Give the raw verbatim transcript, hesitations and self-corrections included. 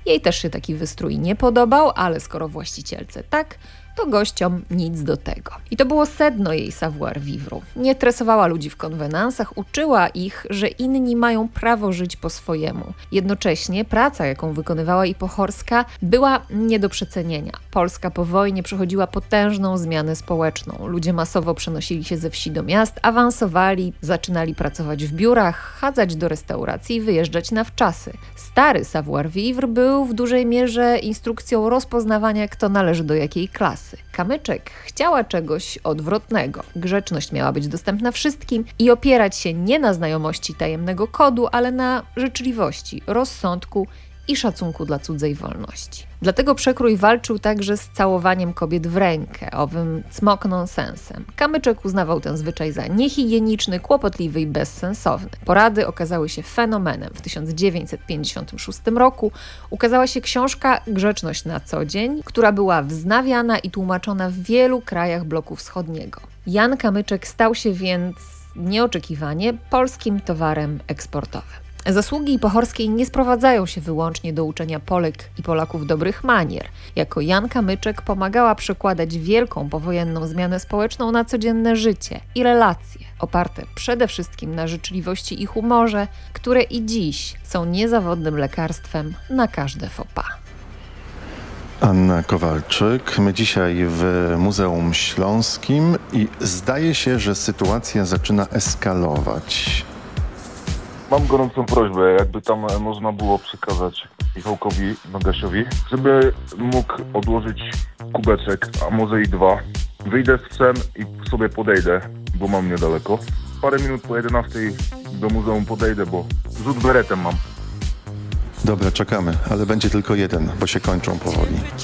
Jej też się taki wystrój nie podobał, ale skoro właścicielce tak, to gościom nic do tego. I to było sedno jej savoir-vivre. Nie tresowała ludzi w konwenansach, uczyła ich, że inni mają prawo żyć po swojemu. Jednocześnie praca, jaką wykonywała i Pochorska, była nie do przecenienia. Polska po wojnie przechodziła potężną zmianę społeczną. Ludzie masowo przenosili się ze wsi do miast, awansowali, zaczynali pracować w biurach, chadzać do restauracji i wyjeżdżać na wczasy. Stary savoir-vivre był w dużej mierze instrukcją rozpoznawania, kto należy do jakiej klasy. Kamyczek chciała czegoś odwrotnego. Grzeczność miała być dostępna wszystkim i opierać się nie na znajomości tajemnego kodu, ale na życzliwości, rozsądku i szacunku dla cudzej wolności. Dlatego przekrój walczył także z całowaniem kobiet w rękę, owym cmok nonsensem. Kamyczek uznawał ten zwyczaj za niehigieniczny, kłopotliwy i bezsensowny. Porady okazały się fenomenem. W tysiąc dziewięćset pięćdziesiątym szóstym roku ukazała się książka Grzeczność na co dzień, która była wznawiana i tłumaczona w wielu krajach bloku wschodniego. Jan Kamyczek stał się więc nieoczekiwanie polskim towarem eksportowym. Zasługi Pochorskiej nie sprowadzają się wyłącznie do uczenia Polek i Polaków dobrych manier. Jako Jan Kamyczek pomagała przekładać wielką powojenną zmianę społeczną na codzienne życie i relacje, oparte przede wszystkim na życzliwości i humorze, które i dziś są niezawodnym lekarstwem na każde faux pas. Anna Kowalczyk. My dzisiaj w Muzeum Śląskim i zdaje się, że sytuacja zaczyna eskalować. Mam gorącą prośbę, jakby tam można było przekazać Michałkowi Nogasiowi, żeby mógł odłożyć kubeczek, a może i dwa. Wyjdę z psem i sobie podejdę, bo mam niedaleko. Parę minut po jedenastej do muzeum podejdę, bo rzut beretem mam. Dobra, czekamy, ale będzie tylko jeden, bo się kończą powoli.